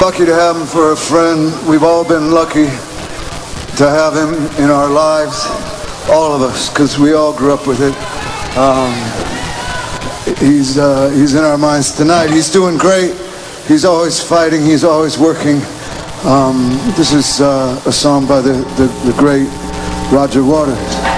Lucky to have him for a friend. We've all been lucky to have him in our lives, all of us, because we all grew up with it. He's in our minds tonight. He's doing great. He's always fighting. He's always working. This is a song by the great Roger Waters.